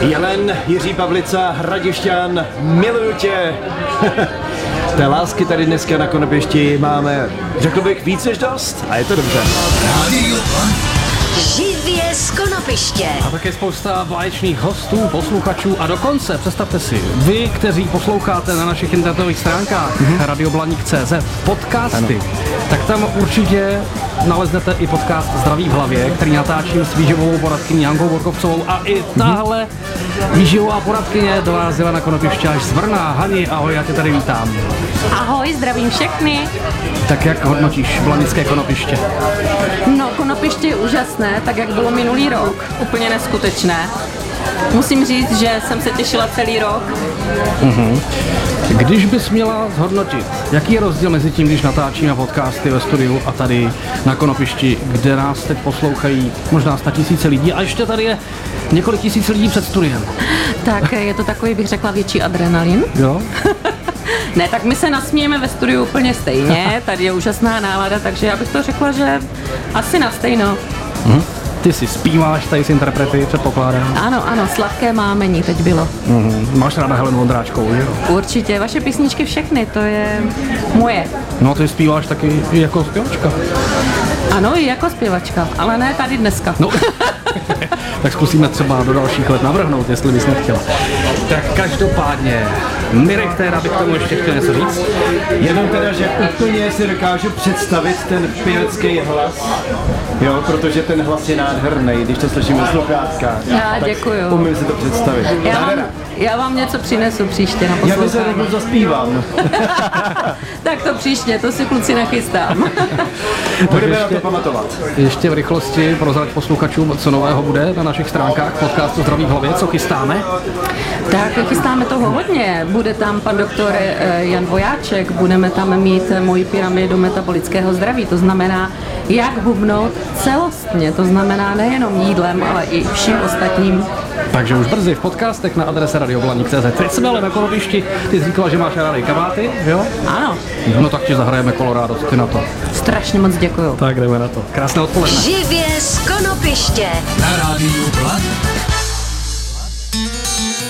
Jelen, Jiří Pavlica, Hradišťan, miluju tě. Té lásky tady dneska na Konopěšti máme, řekl bych, víc než dost a je to dobře. Živě z Konopiště. A také spousta báječných hostů, posluchačů a dokonce, představte si, vy, kteří posloucháte na našich internetových stránkách radioblaník.cz podcasty, tak tam určitě naleznete i podcast Zdraví v hlavě, který natáčím s výživovou poradkyní Jankou Borkovcovou a i tahle výživová poradkyně do vás jela na Konopiště až z Brna. Hani, ahoj, já tě tady vítám. Ahoj, zdravím všechny. Tak jak hodnotíš blanické Konopiště? No, Konopiště je úžasné, tak jak bylo minulý rok. Úplně neskutečné. Musím říct, že jsem se těšila celý rok. Když bys měla zhodnotit, jaký je rozdíl mezi tím, když natáčíme podcasty ve studiu a tady na Konopišti, kde nás teď poslouchají možná 100 000 lidí a ještě tady je několik tisíc lidí před studiem. Tak je to takový, bych řekla, větší adrenalin. Jo? Ne, tak my se nasmějeme ve studiu úplně stejně, tady je úžasná nálada, takže já bych to řekla, že asi na stejno. Ty si zpíváš tady s interprety, předpokládám. Ano, sladké mámení teď bylo. Máš ráda Helenu Vondráčkovou, jo? Určitě, vaše písničky všechny, to je moje. No ty zpíváš taky i jako zpěvačka. Ano, i jako zpěvačka, ale ne tady dneska. No, tak zkusíme třeba do dalších let navrhnout, jestli bys nechtěla. Tak každopádně, Mirek, teda bych tomu ještě chtěl něco říct. Jenom teda, že úplně si dokážu představit ten pěvecký hlas, jo, protože ten hlas je nádherný, když to slyším ve sluchátkách. Já děkuju. Umím si to představit. Já vám něco přinesu příště na Já bych se poslouchání. rovnou zaspívám. Tak to příště, to si kluci nachystám. Budeme na to pamatovat. Ještě v rychlosti prozrať posluchačům, co nového bude na našich stránkách podcastu Zdraví v hlavě, co chystáme. Tak chystáme toho hodně. Bude tam pan doktor Jan Vojáček, budeme tam mít moji pyramidu metabolického zdraví, to znamená, jak hubnout celostně, to znamená nejenom jídlem, ale i vším ostatním. Takže už brzy v podcastech na adrese radioblaník.cz. Teď jsme ale na Konopišti, ty jsi říkala, že máš rádi kabáty, jo? Ano, No tak ti zahrajeme Colorado, co ty na to? strašně moc děkuju. Tak jdeme na to. Krásné odpoledne. Živě z Konopiště. Na rádiu Blan.